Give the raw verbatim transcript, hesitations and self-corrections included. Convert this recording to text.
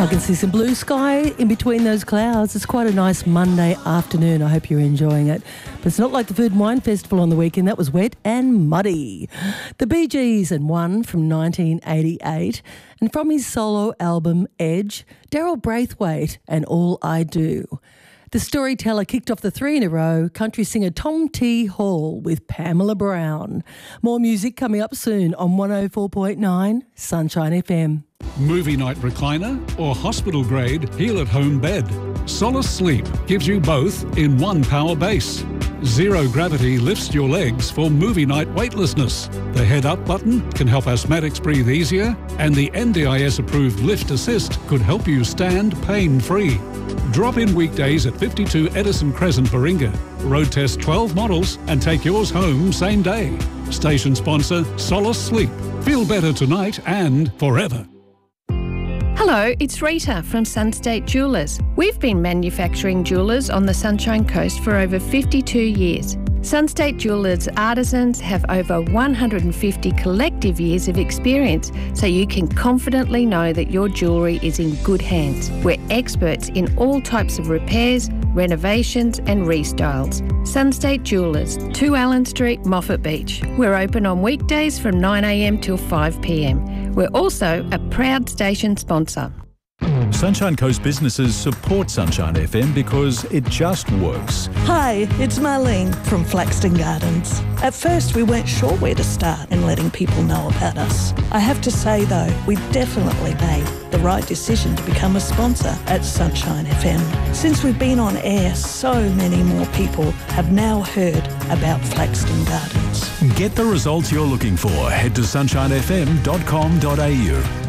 I can see some blue sky in between those clouds. It's quite a nice Monday afternoon. I hope you're enjoying it. But it's not like the Food and Wine Festival on the weekend. That was wet and muddy. The Bee Gees and One from nineteen eighty-eight. And from his solo album, Edge, Daryl Braithwaite and All I Do. The Storyteller kicked off the three in a row, country singer Tom T. Hall with Pamela Brown. More music coming up soon on one oh four point nine Sunshine F M. Movie night recliner or hospital grade heal at home bed. Solace Sleep gives you both in one power base. Zero gravity lifts your legs for movie night weightlessness. The head up button can help asthmatics breathe easier, and the N D I S approved Lift Assist could help you stand pain free. Drop in weekdays at fifty-two Edison Crescent, Baringa. Road test twelve models and take yours home same day. Station sponsor Solace Sleep. Feel better tonight and forever. Hello, it's Rita from Sunstate Jewellers. We've been manufacturing jewellers on the Sunshine Coast for over fifty-two years. Sunstate Jewellers artisans have over one hundred fifty collective years of experience, so you can confidently know that your jewellery is in good hands. We're experts in all types of repairs, renovations and restyles. Sunstate Jewellers, two Allen Street, Moffat Beach. We're open on weekdays from nine a m till five p m. We're also a proud station sponsor. Sunshine Coast businesses support Sunshine F M because it just works. Hi, it's Marlene from Flaxton Gardens. At first we weren't sure where to start in letting people know about us. I have to say though, we definitely made the right decision to become a sponsor at Sunshine F M. Since we've been on air, so many more people have now heard about Flaxton Gardens. Get the results you're looking for. Head to sunshine f m dot com dot a u.